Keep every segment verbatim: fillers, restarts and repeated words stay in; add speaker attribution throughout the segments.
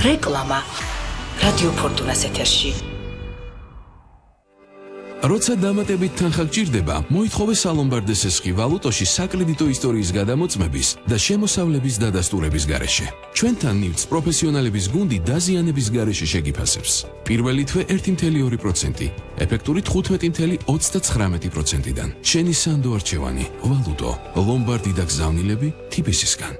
Speaker 1: რეკლამა რადიო ფორტუნას ეთერში.
Speaker 2: როცა დამატებით თანხა გჭირდება, მოითხოვე სალომბარდე სესხი ვალუტოში საკრედიტო ისტორიის გადამოწმების და შემოსავლების დადასტურების გარეშე. ჩვენთან ნივთს პროფესიონალების გუნდი დაზიანების გარეშე შეგიფასებს. პირველი თვე ერთი კoma ორი პროცენტი, ეფექტური თხუთმეტი კoma ოცდაცხრამეტი პროცენტიდან. შენი სანდო არჩევანი, ვალუტო, ლომბარდი და გზავნილები თიბისისგან.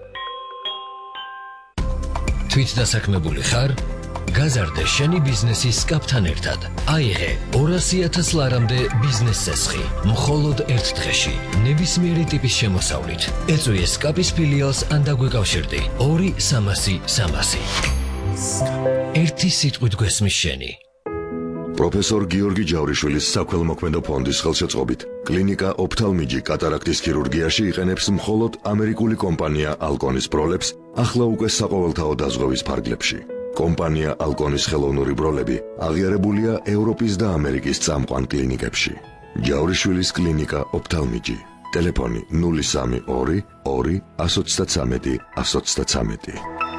Speaker 3: თვით დასაქმებული ხარ? გაზარდე შენი ბიზნესის კაპთან ერთად. აიღე ორასი ათას ლარამდე ბიზნეს სესხი. მხოლოდ ერთ დღეში, ნებისმიერი ტიპის შემოსავლით. ეწვიე სკაპის ფილიალს ან დაგვეკავშირდი. ორი სამასი სამასი. ერთი სიტყვით გვესმის შენი.
Speaker 4: პროფესორ გიორგი ჯავრიშვილის საქველმოქმედო ფონდის ხელშეწყობით კლინიკა ოფთალმიჯი კატარაქტის ქირურგიაში იყენებს მხოლოდ ამერიკული კომპანია ალკონის ბროლებს, ახლა უკვე საყოველთაო დაზღვევის ფარგლებში. კომპანია ალკონის ხელოვნური ბროლები აღიარებულია ევროპის და ამერიკის წამყვან კლინიკებში. ჯავრიშვილის კლინიკა ოფთალმიჯი. ტელეფონი ნული სამი ორი ორი εκατს ოცდაცამეტი εκατს ოცდაცამეტი.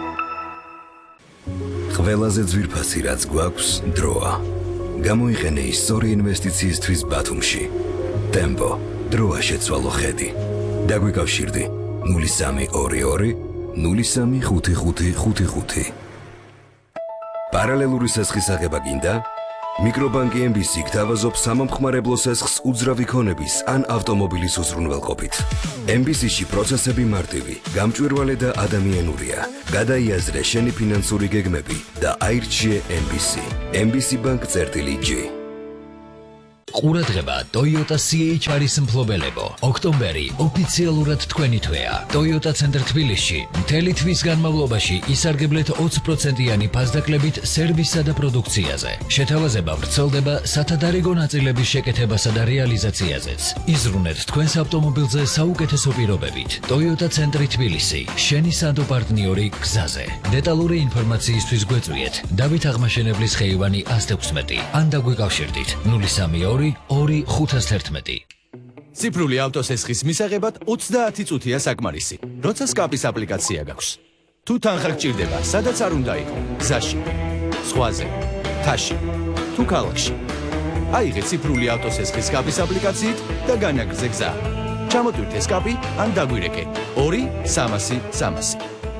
Speaker 5: ყველაზე ძვირფასი რაც გვაქვს დროა. გამოიყენე ის სწორი ინვესტიციისთვის ბათუმში. ტემპო, დროა შეცვალო ხედი. დაგვიკავშირდი ნული სამი ორი ორი ნული სამი ხუთი ხუთი ხუთი ხუთი. პარალელური სესხის აღება გინდა? მიკრობანკი ემ ბი სი გთავაზობს სამომხმარებლო სესხს უძრავი ქონების ან ავტომობილის უზრუნველყოფით. ემ ბი სი-ში პროცესები მარტივი, გამჭვირვალე და ადამიანურია. გადაიაზრე შენი ფინანსური გეგმები და აირჩიე ემ ბი სი. ემ ბი სი ბანკ წერტილი ჯი.
Speaker 3: ყურადღება Toyota სი ეიჩ არ-ის მფლობელებო. ოქტომბერი ოფიციალურად თქვენი თვეა. Toyota ცენტრ თბილისში მთელი თვის განმავლობაში ისარგებლეთ ოცი პროცენტიანი ფასდაკლებით სერვისსა და პროდუქციაზე. შეთავაზება ვრცელდება სათადარიგო ნაწილების შეკეთებასა და რეალიზაციაზეც. იზრუნეთ თქვენს ავტომობილზე საუკეთესო პირობებით. Toyota ცენტრი თბილისი, შენი სანდო პარტნიორი გზაზე. დეტალური ინფორმაციისთვის გვეწვიეთ დავით აღმაშენებლის ხეივანი ას თექვსმეტი ან დაგვიკავშირდით ნული სამი ორი ორი ხუთას თერთმეტი.
Speaker 6: ციფრული ავტოსესხის მისაღებად ოცდაათი წუთია საკმარისი. როცა სკაპის აპლიკაცია გაქვს. თუ თანხა გჭირდება, სადაც არ უნდა იყო, გზაში, ზღვაზე, მთაში, თუ ქალაქში. აიღე ციფრული ავტოსესხის სკაპის აპლიკაციით და განაგრძე გზა. ჩამოტვირთე სკაპი ან დაგვირეკე ორი სამასი სამასი.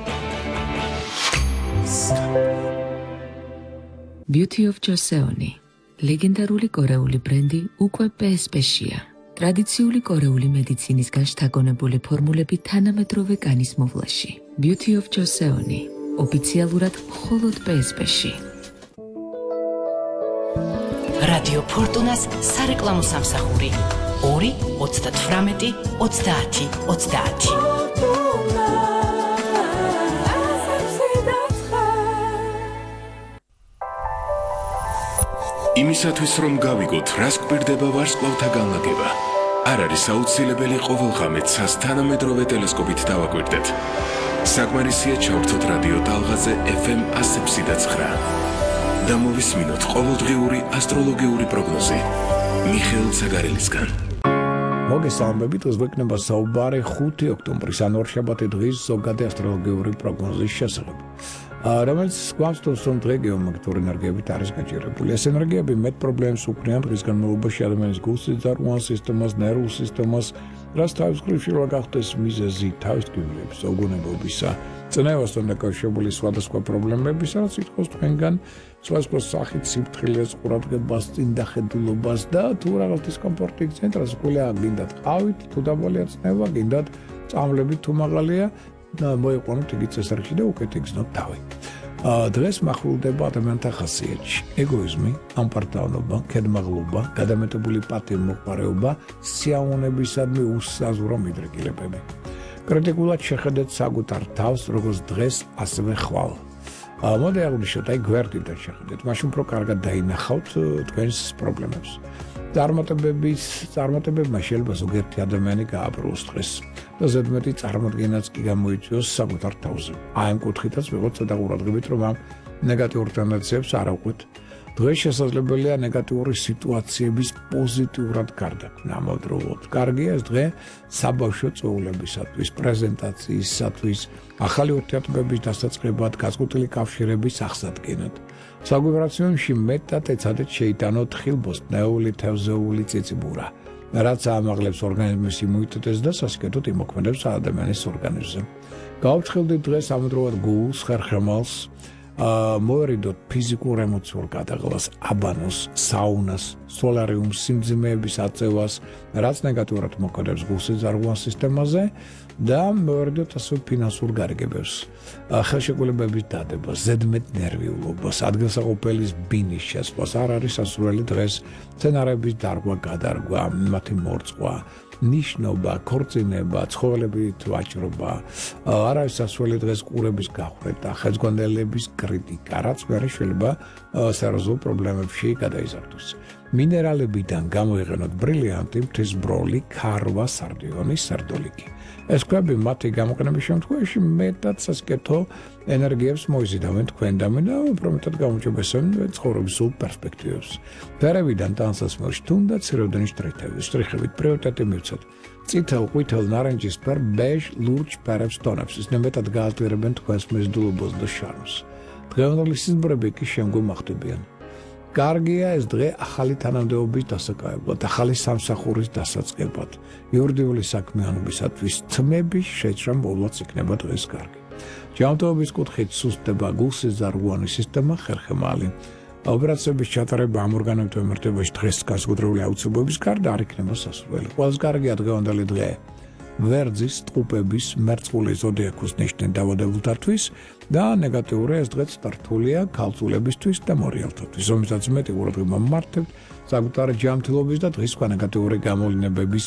Speaker 7: Beauty of Joseon. ლეგენდარული კორეული ბრენდი უკვე პე ეს პე-შია. ტრადიციული კორეული მედიცინისგან შთაგონებული ფორმულები თანამედროვე კანის მოვლაში. Beauty of Joseon. ოფიციალურად მხოლოდ პე ეს პე-ში.
Speaker 1: რადიო ფორტუნას სარეკლამო სამსახური ორი ოცდათვრამეტი ოცდაათი ოცდაათი.
Speaker 8: იმისათვის რომ გავიგოთ, რას გვერდება ვარსკვლავთა განლაგება, არ არის აუცილებელი ყოველღამე ცას თანამედროვე ტელესკოპით დავაკვირდეთ. საკმარისია ჩავრთოთ რადიო ტალღაზე ეფ ემ ასი და ცხრა და მოვისმინოთ ყოველდღიური ასტროლოგიური პროგნოზი მიხეილ ცაგარელისგან.
Speaker 9: მოგესალმებით, დღეს გვექნება საუბარი ხუთი ოქტომბრის ან ორშაბათი დღის ზოგადი ასტროლოგიური პროგნოზის შესახებ. რომელიც გვასწავლს, რომ დღე გეომაგნიტური ენერგიებით არის გაჭირებული. ეს ენერგიები მეტ პრობლემებს უქმნიან დღის განმავლობაში ადამიანის გულსის ძარღვან სისტემას, ნერვულ სისტემას, რაც თავის მხრივ შეიძლება გახდეს მიზეზი თავის ტკივილების, ოგონებობისა, წნევასთან დაკავშირებული სხვადასხვა პრობლემების, რაც ითხოვს თქვენგან სხვადასხვა სახით სიფრთხილეს, ყურადღებას, წინდახედულობას და თუ რაღაც დისკომფორტი გძენთ, რაც ყველა გინდათ ყავით, თუ დაბალია წნევა, გინდათ წამლებით თუ მაღალია და მოიყვანოთ იგი წესრიგში და უკეთ იგრძნოთ თავი. დღეს მახვილდება ადამიანთა ხასიათში: ეგოიზმი, ამპარტავნობა, ქედმაღლობა, გადამეტებული პატივმოყვარეობა, სიამოვნებისადმი უსაზღვრო მიდრეკილებები. კრიტიკულად შეხედეთ საკუთარ თავს, როგორც დღეს, ასევე ხვალ. მოდი აღვნიშნოთ, აი გვერდიდან შეხედეთ, მაშინ უფრო კარგად დაინახავთ თქვენს პრობლემებს. წარმატებების წარმატებებმა შეიძლება ზოგიერთი ადამიანი გააბრუნოს დღეს. და ზედმეტი წარმოდგენაც კი გამოიწვიოს საკუთარ თავზე. აი ამ კუთხითაც ვიღოთ ცოტა ყურადღებით, რომ ამ ნეგატიურ ტენდენციებს არ ავყვეთ. დღეს შესაძლებელია ნეგატიური სიტუაციების პოზიტიურად გარდაქმნა ამავდროულად. კარგია ეს დღე საბავშვო წვეულებისათვის, პრეზენტაციისათვის, ახალი ურთიერთობების დასაწყებად, გაზღუდული კავშირების აღსადგენად. საგვიბრაციოში მეტად ეცადეთ შეიტანოთ ხილბოსტნეული, თევზეული წიწიბურა, რაც აამაღლებს ორგანიზმის იმუნიტეტს და სასიკეთოდ იმოქმედებს ადამიანის ორგანიზმზე. გავფრთხილდით დღეს ამავდროულად გულს, ხერხემალს, მოერიდოთ ფიზიკურ ემოციურ გადაღლას, აბანოს, საუნას, სოლარიუმს, სიმძიმეების აწევას, რაც ნეგატიურად მოქმედებს გულსიძარღვიან სისტემაზე და მოერიდოთ ასე ფინანსურ გარიგებებს, ხელშეკრულებების დადებას, ზედმეტ ნერვიულობას, ადგილსაყოფელის ბინის შესვლას. არ არის სასურველი დღეს სცენარების დარგვა, გადარგვა, მათი მორწყვა, ნიშნობა, ქორწინება, ცხოველებით ვაჭრობა, არ არის სასურველი დღეს ყურების გახვეთა, ხელმძღვანელების კრიტიკა, რაც ვერ შეიძლება სერიოზულ პრობლემებში გადაიზარდოს. მინერალებიდან გამოიყენოთ ბრილიანტი, მთისბროლი, ქარვა, სარდიონი, სარდოლიკი. ეს ქვები მათი გამოყენების შემთხვევაში მეტად სასიკეთო ენერგიებს მოიზიდავენ თქვენდამე და უფრო მეტად გამოუჭებესებენ ცხოვრების სულ პერსპექტივებს. ფერებიდან ტანსაცმელში თუნდაც ცირეოდენი შტრიხებით, შტრიხებით პრიორიტეტი მივცეთ. წითელ, ყვითელ, ნარინჯისფერ, ბეჟ, ლურჯ ფერებს ტონებს. ისინი მეტად გააძლიერებენ თქვენს მეზიდულობას და შარმს. დღევანდელი სიზმრები კი შემდგომ ახდებიან. კარგია ეს დღე ახალი თანამდებობის დასაკავებლად, ახალი სამსახურის დასაწყებად, იურიდიული საქმიანობისათვის თმების შეჭრა მოვლაც იქნება დღეს კარგი. ჯანმრთელობის კუთხით სუსტდება გულსიძარღვიანი სისტემა, ხერხემალი. ოპერაციების ჩატარება ამ ორგანოებთან მიმართებაში დღეს განსაკუთრებული აუცილებლობის გარდა არ იქნება სასურველი. ყველაზე კარგია დღევანდელი დღე. ვერძის, ტყუპების, მერწყული ზოდიაქოს ნიშნით დაავადებულთათვის და ნეგატიური ეს დღეც ტართულია ქალწულებისთვის და მორიელთათვის. ომისაც მეტი ყურადღება მართებთ საკუთარი ჯანმრთელობის და დღის სხვა ნეგატიური გამოვლინებების